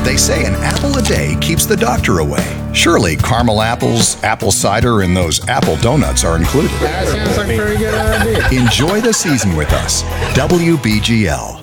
They say an apple a day keeps the doctor away. Surely caramel apples, apple cider, and those apple donuts are included. That sounds like a very good idea. Enjoy the season with us. WBGL.